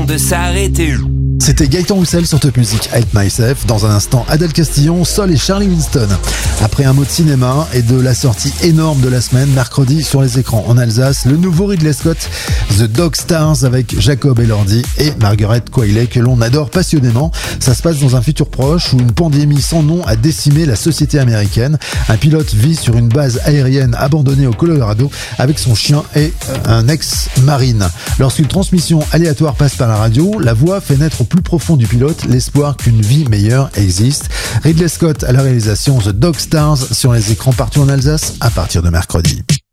de s'arrêter. C'était Gaëtan Roussel sur Top Music Hate Myself. Dans un instant, Adèle Castillon, Sol et Charlie Winston. Après un mot de cinéma et de la sortie énorme de la semaine, mercredi sur les écrans en Alsace, le nouveau Ridley Scott, The Dog Stars, avec Jacob Elordi et Margaret Qualley, que l'on adore passionnément. Ça se passe dans un futur proche où une pandémie sans nom a décimé la société américaine. Un pilote vit sur une base aérienne abandonnée au Colorado avec son chien et un ex-marine. Lorsqu'une transmission aléatoire passe par la radio, la voix fait naître au plus profond du pilote l'espoir qu'une vie meilleure existe. Ridley Scott à la réalisation, The Dog Stars sur les écrans partout en Alsace à partir de mercredi.